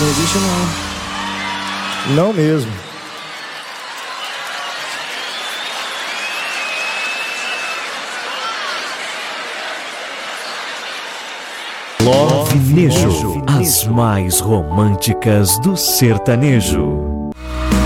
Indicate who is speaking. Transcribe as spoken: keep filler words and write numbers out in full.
Speaker 1: Não existe não. Não mesmo.
Speaker 2: Love Nejo, as mais românticas do sertanejo.